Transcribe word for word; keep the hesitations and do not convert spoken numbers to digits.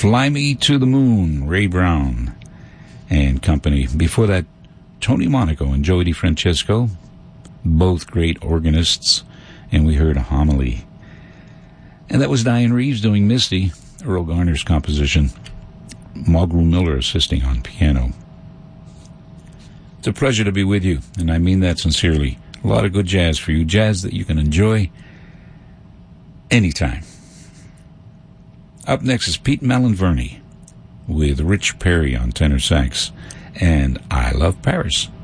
Fly Me to the Moon, Ray Brown and company. Before that, Tony Monaco and Joey DeFrancesco, both great organists, and we heard a homily. And that was Diane Reeves doing Misty, Earl Garner's composition, Mulgrew Miller assisting on piano. It's a pleasure to be with you, and I mean that sincerely. A lot of good jazz for you, jazz that you can enjoy anytime. Up next is Pete Malinverni with Rich Perry on tenor sax, and I Love Paris.